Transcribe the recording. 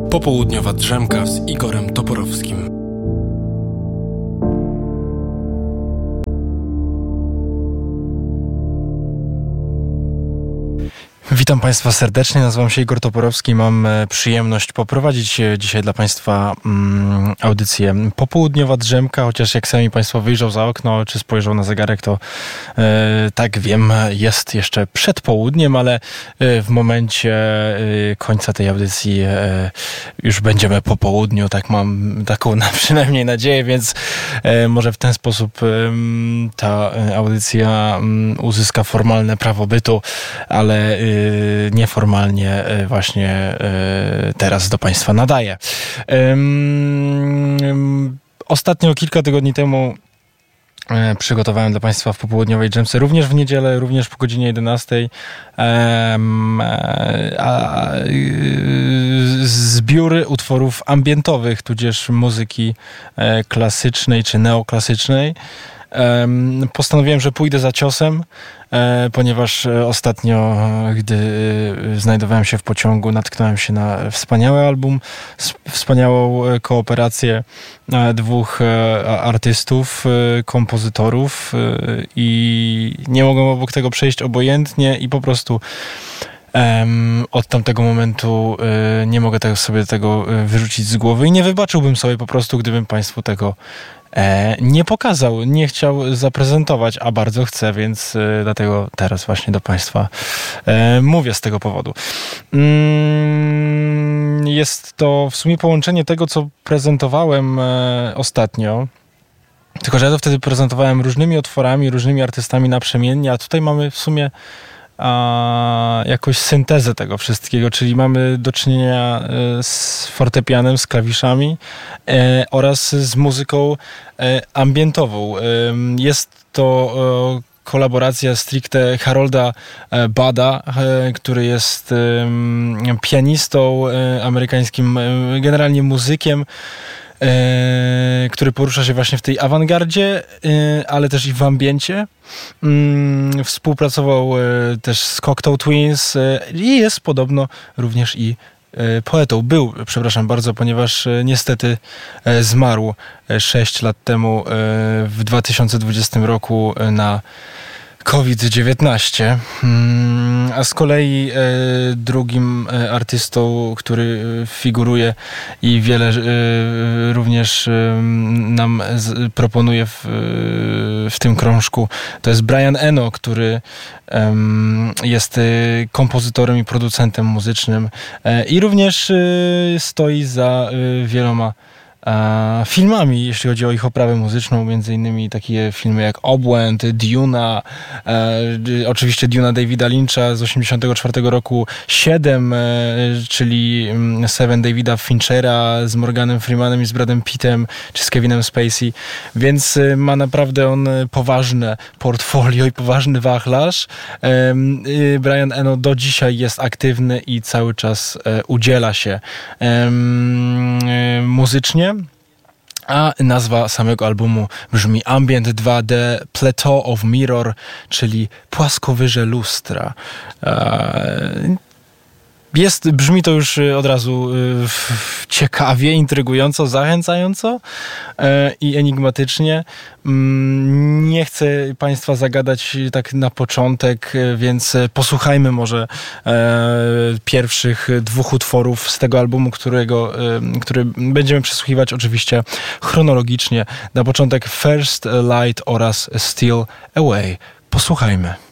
Popołudniowa drzemka z Igorem Toporowskim. Witam Państwa serdecznie, nazywam się Igor Toporowski. Mam przyjemność poprowadzić dzisiaj dla Państwa audycję Popołudniowa drzemka, chociaż jak sami Państwo wyjrzał za okno, czy spojrzał na zegarek, to tak wiem, jest jeszcze przed południem, ale w momencie końca tej audycji już będziemy po południu, tak mam taką przynajmniej nadzieję, więc może w ten sposób ta audycja uzyska formalne prawo bytu, ale nieformalnie właśnie teraz do Państwa nadaję. Ostatnio kilka tygodni temu przygotowałem dla Państwa w popołudniowej dżemce, również w niedzielę, również po godzinie 11 zbiór utworów ambientowych, tudzież muzyki klasycznej czy neoklasycznej. Postanowiłem, że pójdę za ciosem, ponieważ ostatnio, gdy znajdowałem się w pociągu, natknąłem się na wspaniały album, wspaniałą kooperację dwóch artystów, kompozytorów i nie mogłem obok tego przejść obojętnie i po prostu od tamtego momentu nie mogę sobie tego wyrzucić z głowy i nie wybaczyłbym sobie po prostu, gdybym Państwu tego nie pokazał, nie chciał zaprezentować, a bardzo chcę, więc dlatego teraz właśnie do Państwa mówię z tego powodu. Jest to w sumie połączenie tego, co prezentowałem ostatnio, tylko że ja to wtedy prezentowałem różnymi utworami, różnymi artystami naprzemiennie, a tutaj mamy w sumie jakąś syntezę tego wszystkiego, czyli mamy do czynienia z fortepianem, z klawiszami oraz z muzyką ambientową. Jest to kolaboracja stricte Harolda Bada, który jest pianistą amerykańskim, generalnie muzykiem, który porusza się właśnie w tej awangardzie, ale też i w ambiencie. Współpracował też z Cocteau Twins i jest podobno również i poetą. Był, przepraszam bardzo, ponieważ niestety zmarł 6 lat temu w 2020 roku na COVID-19, a z kolei drugim artystą, który figuruje i wiele również nam proponuje w tym krążku, to jest Brian Eno, który jest kompozytorem i producentem muzycznym i również stoi za wieloma filmami, jeśli chodzi o ich oprawę muzyczną, między innymi takie filmy jak Obłęd, Duna, oczywiście Duna Davida Lyncha z 1984 roku, 7, czyli Seven Davida Finchera z Morganem Freemanem i z Bradem Pittem, czy z Kevinem Spacey, więc ma naprawdę on poważne portfolio i poważny wachlarz. Brian Eno do dzisiaj jest aktywny i cały czas udziela się muzycznie. A nazwa samego albumu brzmi Ambient 2D Plateau of Mirror, czyli płaskowyże lustra. Brzmi to już od razu ciekawie, intrygująco, zachęcająco i enigmatycznie. Nie chcę Państwa zagadać tak na początek, więc posłuchajmy może pierwszych dwóch utworów z tego albumu, który będziemy przesłuchiwać oczywiście chronologicznie. Na początek First Light oraz Still Away. Posłuchajmy.